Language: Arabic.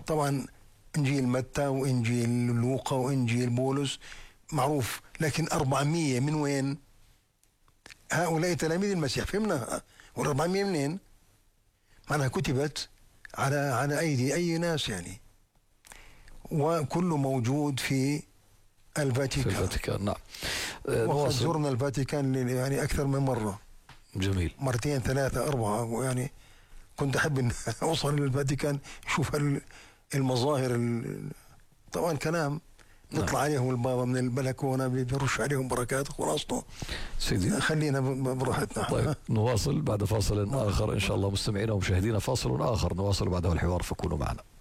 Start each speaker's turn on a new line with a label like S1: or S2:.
S1: طبعا إنجيل متى وإنجيل لوقا وإنجيل بولس معروف، لكن 400 من وين؟ هؤلاء تلاميذ المسيح، فهمنا؟ وال400 منين؟ معناها كتبت على أيدي أي ناس يعني، وكله موجود في الفاتيكان.
S2: نعم.
S1: وقد زرنا الفاتيكان يعني أكثر من مرة.
S2: جميل.
S1: مرتين 3 4، يعني كنت أحب أن أوصل للفاتيكان أشوف المظاهر. طبعا كلام نطلع عليهم البابا من البلكونة بيرش عليهم بركات خلاصته.
S2: سيدي
S1: خلينا براحتنا.
S2: طيب نواصل بعد فاصل آخر إن شاء الله. مستمعينا ومشاهدينا، فاصل آخر نواصل بعده الحوار، فكونوا معنا.